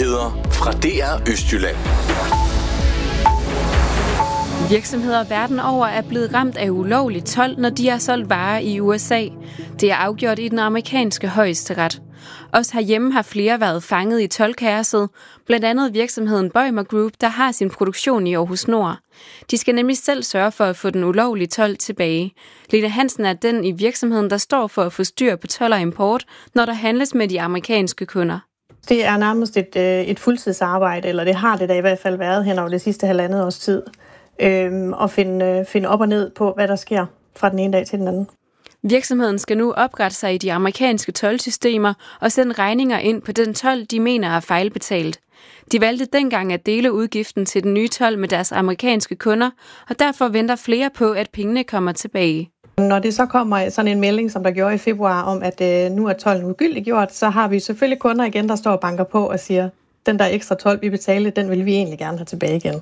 Nyheder fra DR Østjylland. Virksomheder verden over er blevet ramt af ulovlig told, når de har solgt varer i USA. Det er afgjort i den amerikanske højesteret. Også herhjemme har flere været fanget i toldkaoset, blandt andet virksomheden Bøjmer Group, der har sin produktion i Aarhus Nord. De skal nemlig selv sørge for at få den ulovlige told tilbage. Lene Hansen er den i virksomheden, der står for at få styr på told og import, når der handles med de amerikanske kunder. Det er nærmest et fuldtidsarbejde, eller det har det da i hvert fald været hen over det sidste 1,5 års tid. Og finde op og ned på, hvad der sker fra den ene dag til den anden. Virksomheden skal nu oprette sig i de amerikanske toldsystemer og sende regninger ind på den told, de mener er fejlbetalt. De valgte dengang at dele udgiften til den nye told med deres amerikanske kunder, og derfor venter flere på, at pengene kommer tilbage. Når det så kommer sådan en melding, som der gjorde i februar, om at nu er tolden ugyldiggjort, så har vi selvfølgelig kunder igen, der står og banker på og siger, den der ekstra told, vi betalte, den vil vi egentlig gerne have tilbage igen.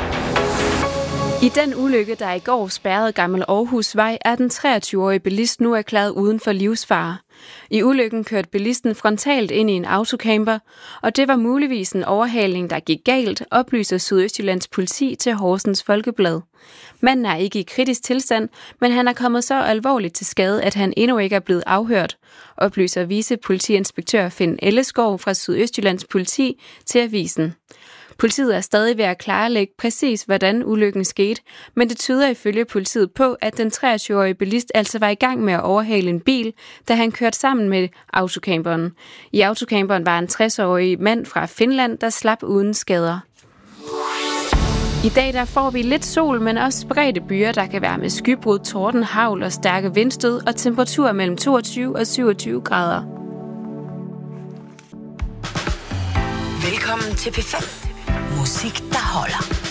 I den ulykke, der i går spærrede Gammel Aarhusvej, er den 23-årige bilist nu erklæret uden for livsfare. I ulykken kørte bilisten frontalt ind i en autocamper, og det var muligvis en overhaling, der gik galt, oplyser Sydøstjyllands politi til Horsens Folkeblad. Manden er ikke i kritisk tilstand, men han er kommet så alvorligt til skade, at han endnu ikke er blevet afhørt, oplyser vicepolitiinspektør Finn Elleskov fra Sydøstjyllands politi til avisen. Politiet er stadig ved at klarlægge præcis, hvordan ulykken skete, men det tyder ifølge politiet på, at den 23-årige bilist altså var i gang med at overhale en bil, da han kørte sammen med autocamperen. I autocamperen var en 60-årig mand fra Finland, der slap uden skader. I dag der får vi lidt sol, men også spredte byer, der kan være med skybrud, torden, hagl og stærke vindstød og temperaturer mellem 22 og 27 grader. Velkommen til P5. Musik, der holder.